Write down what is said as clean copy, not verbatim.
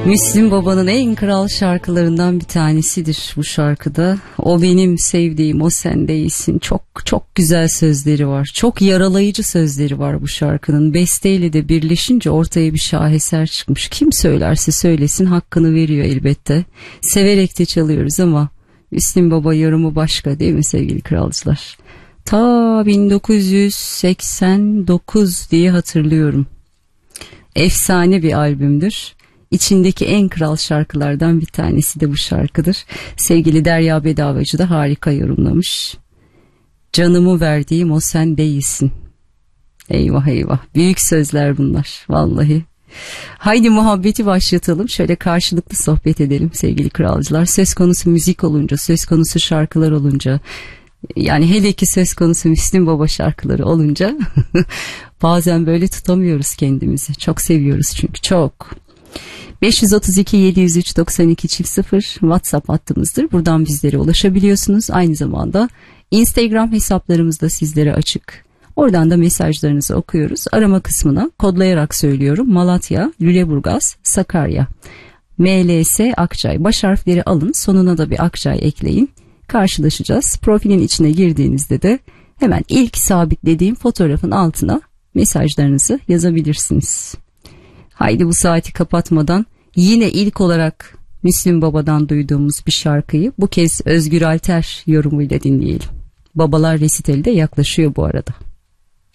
Müslüm Baba'nın en kral şarkılarından bir tanesidir bu şarkıda. O benim sevdiğim, o sen değilsin. Çok çok güzel sözleri var. Çok yaralayıcı sözleri var bu şarkının. Besteyle de birleşince ortaya bir şaheser çıkmış. Kim söylerse söylesin hakkını veriyor elbette. Severek de çalıyoruz ama Müslüm Baba yorumu başka değil mi sevgili kralcılar? Ta 1989 diye hatırlıyorum. Efsane bir albümdür. İçindeki en kral şarkılardan bir tanesi de bu şarkıdır. Sevgili Derya Bedavacı da harika yorumlamış. Canımı verdiğim o sen değilsin. Eyvah eyvah. Büyük sözler bunlar vallahi. Haydi muhabbeti başlatalım. Şöyle karşılıklı sohbet edelim sevgili kralcılar. Söz konusu müzik olunca, söz konusu şarkılar olunca, yani hele ki söz konusu Müslüm Baba şarkıları olunca bazen böyle tutamıyoruz kendimizi. Çok seviyoruz çünkü çok. 532 703 92 0 WhatsApp hattımızdır. Buradan bizlere ulaşabiliyorsunuz. Aynı zamanda Instagram hesaplarımız da sizlere açık. Oradan da mesajlarınızı okuyoruz. Arama kısmına kodlayarak söylüyorum. Malatya, Lüleburgaz, Sakarya, MLS Akçay. Baş harfleri alın. Sonuna da bir Akçay ekleyin. Karşılaşacağız. Profilin içine girdiğinizde de hemen ilk sabitlediğim fotoğrafın altına mesajlarınızı yazabilirsiniz. Haydi bu saati kapatmadan yine ilk olarak Müslüm Baba'dan duyduğumuz bir şarkıyı bu kez Özgür Alter yorumuyla dinleyelim. Babalar resitali de yaklaşıyor bu arada.